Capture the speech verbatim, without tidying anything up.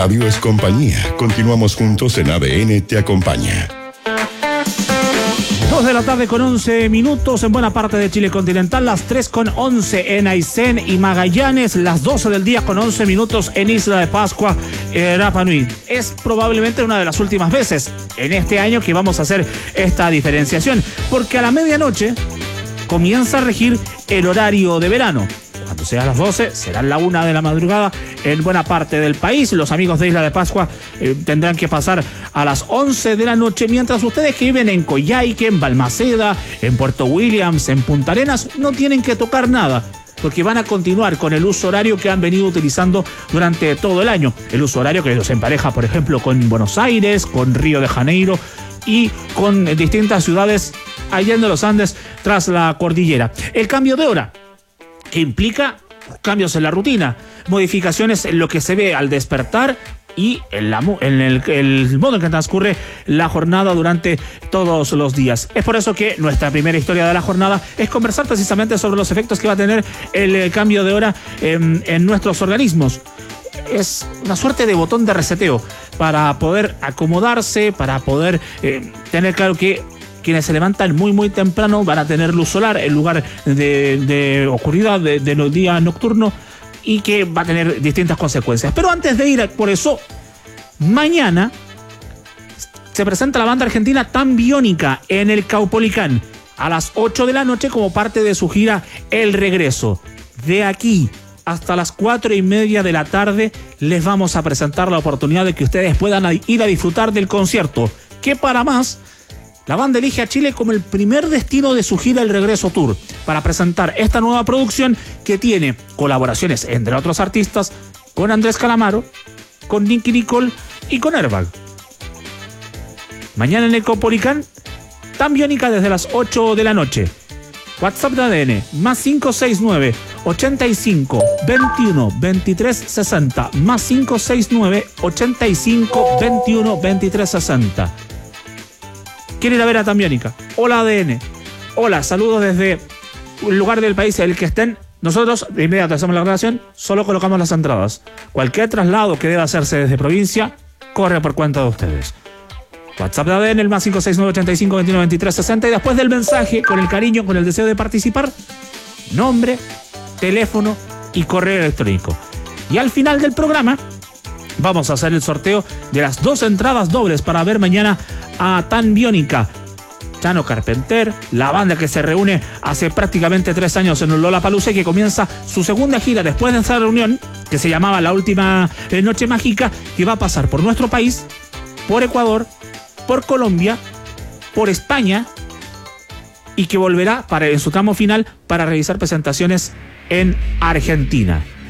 radio es compañía. Continuamos juntos en A D N Te Acompaña. dos de la tarde con once minutos en buena parte de Chile continental, las tres con once en Aysén y Magallanes, las doce del día con once minutos en Isla de Pascua, eh, Rapa Nui. Es probablemente una de las últimas veces en este año que vamos a hacer esta diferenciación, porque a la medianoche comienza a regir el horario de verano. Cuando sea a las doce, será la una de la madrugada en buena parte del país. Los amigos de Isla de Pascua eh, tendrán que pasar a las once de la noche, mientras ustedes que viven en Coyhaique, en Balmaceda, en Puerto Williams, en Punta Arenas, no tienen que tocar nada, porque van a continuar con el uso horario que han venido utilizando durante todo el año. El uso horario que los empareja, por ejemplo, con Buenos Aires, con Río de Janeiro y con distintas ciudades allá en los Andes tras la cordillera. El cambio de hora, que implica cambios en la rutina, modificaciones en lo que se ve al despertar y en, la, en el, el modo en que transcurre la jornada durante todos los días. Es por eso que nuestra primera historia de la jornada es conversar precisamente sobre los efectos que va a tener el, el cambio de hora en, en nuestros organismos. Es una suerte de botón de reseteo para poder acomodarse, para poder eh, tener claro que quienes se levantan muy muy temprano van a tener luz solar en lugar de, de oscuridad de, de los días nocturnos, y que va a tener distintas consecuencias. Pero antes de ir por eso, mañana se presenta la banda argentina Tan Biónica en el Caupolicán a las ocho de la noche como parte de su gira El Regreso. De aquí hasta las cuatro y media de la tarde les vamos a presentar la oportunidad de que ustedes puedan ir a disfrutar del concierto, que para más, la banda elige a Chile como el primer destino de su gira El Regreso Tour, para presentar esta nueva producción que tiene colaboraciones, entre otros artistas, con Andrés Calamaro, con Nicky Nicole y con Airbag. Mañana en el Caupolicán, Tan Biónica desde las ocho de la noche. WhatsApp de A D N, más cinco seis nueve, ochenta y cinco, veintiuno, veintitrés, sesenta, más cinco seis nueve, ochenta y cinco, veintiuno, veintitrés, sesenta. ¿Quiere ir a ver a Tan Biónica? Hola A D N. Hola, saludos desde un lugar del país en el que estén. Nosotros de inmediato hacemos la grabación, solo colocamos las entradas. Cualquier traslado que deba hacerse desde provincia, corre por cuenta de ustedes. WhatsApp de A D N, el más cinco seis nueve, ochenta y cinco, veintiuno, veintitrés, sesenta. Y después del mensaje, con el cariño, con el deseo de participar, nombre, teléfono y correo electrónico. Y al final del programa vamos a hacer el sorteo de las dos entradas dobles para ver mañana a Tan Biónica. Chano Carpenter, la banda que se reúne hace prácticamente tres años en el Lollapalooza y que comienza su segunda gira después de esa reunión que se llamaba La Última Noche Mágica, que va a pasar por nuestro país, por Ecuador, por Colombia, por España, y que volverá para, en su tramo final para realizar presentaciones en Argentina.